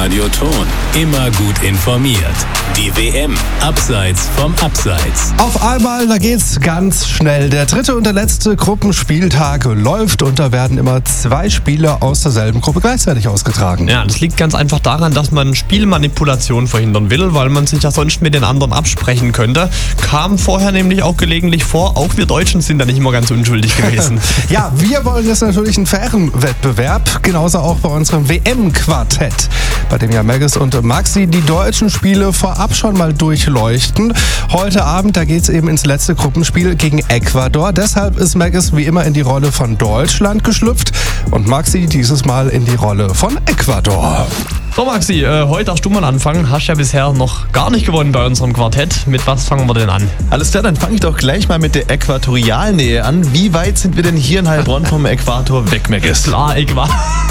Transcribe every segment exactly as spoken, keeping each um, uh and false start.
Radio Thon. Immer gut informiert. Die W M abseits vom Abseits. Auf einmal, da geht's ganz schnell. Der dritte und der letzte Gruppenspieltag läuft und da werden immer zwei Spiele aus derselben Gruppe gleichzeitig ausgetragen. Ja, das liegt ganz einfach daran, dass man Spielmanipulation verhindern will, weil man sich ja sonst mit den anderen absprechen könnte. Kam vorher nämlich auch gelegentlich vor, auch wir Deutschen sind da nicht immer ganz unschuldig gewesen. Ja, wir wollen jetzt natürlich einen fairen Wettbewerb, genauso auch bei unserem W M-Quartett, bei dem ja Maggis und Maxi die deutschen Spiele vorab schon mal durchleuchten. Heute Abend, da geht's eben ins letzte Gruppenspiel gegen Ecuador. Deshalb ist Maggis wie immer in die Rolle von Deutschland geschlüpft und Maxi dieses Mal in die Rolle von Ecuador. So Maxi, äh, heute darfst du mal anfangen. Hast ja bisher noch gar nicht gewonnen bei unserem Quartett. Mit was fangen wir denn an? Alles klar, dann fange ich doch gleich mal mit der Äquatorialnähe an. Wie weit sind wir denn hier in Heilbronn vom Äquator weg, Maggis? Klar, Äqua-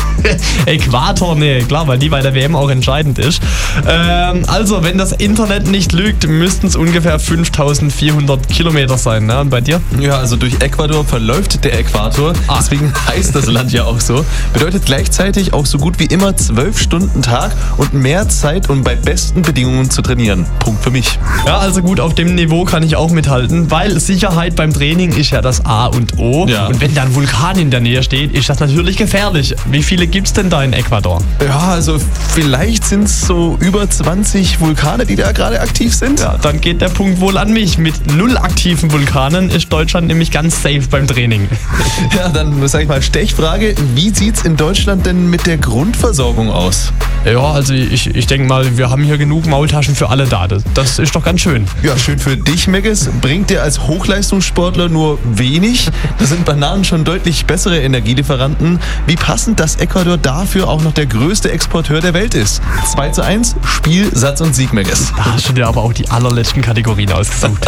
Äquatornähe, klar, weil die bei der W M auch entscheidend ist. Ähm, also, wenn das Internet nicht lügt, müssten es ungefähr fünftausendvierhundert Kilometer sein. Ne? Und bei dir? Ja, also durch Ecuador verläuft der Äquator. Ah. Deswegen heißt das Land ja auch so. Bedeutet gleichzeitig auch so gut wie immer zwölf Stunden Tag und mehr Zeit, um bei besten Bedingungen zu trainieren. Punkt für mich. Ja, also gut, auf dem Niveau kann ich auch mithalten, weil Sicherheit beim Training ist ja das A und O. Ja. Und wenn da ein Vulkan in der Nähe steht, ist das natürlich gefährlich. Wie viele gibt es denn da in Ecuador? Ja, also vielleicht sind es so über zwanzig Vulkane, die da gerade aktiv sind. Ja, dann geht der Punkt wohl an mich. Mit null aktiven Vulkanen ist Deutschland nämlich ganz safe beim Training. Ja, dann sag ich mal Stechfrage, wie sieht's in Deutschland denn mit der Grundversorgung aus? Ja, also ich, ich denke mal, wir haben hier genug Maultaschen für alle da. Das, das ist doch ganz schön. Ja, schön für dich, Maggis. Bringt dir als Hochleistungssportler nur wenig. Da sind Bananen schon deutlich bessere Energielieferanten. Wie passend, dass Ecuador dafür auch noch der größte Exporteur der Welt ist. zwei zu eins, Spiel, Satz und Sieg, Maggis. Da hast du dir aber auch die allerletzten Kategorien ausgesucht.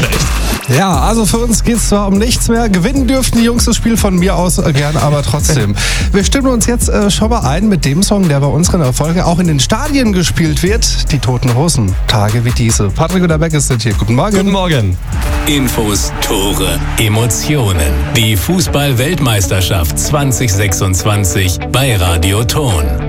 Ja, also für uns geht es zwar um nichts mehr. Gewinnen dürften die Jungs das Spiel von mir aus äh, gern, aber trotzdem. Wir stimmen uns jetzt äh, schon mal ein mit dem Song, der bei unseren Erfolgen auch in den Stadien gespielt wird. Die Toten Hosen. Tage wie diese. Patrick und der Maggis sind hier. Guten Morgen. Guten Morgen. Infos, Tore, Emotionen. Die Fußball-Weltmeisterschaft zwanzig sechsundzwanzig bei Radio Thon.